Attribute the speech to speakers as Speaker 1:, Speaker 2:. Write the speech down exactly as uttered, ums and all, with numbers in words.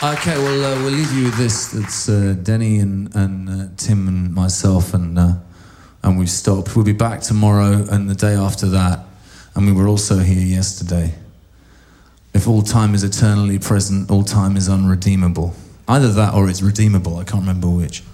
Speaker 1: Okay, well, uh, we'll leave you with this. That's uh, Denny and, and uh, Tim and myself, and uh, and we've stopped. We'll be back tomorrow and the day after that, and we were also here yesterday. If all time is eternally present, all time is unredeemable. Either that or it's redeemable, I can't remember which.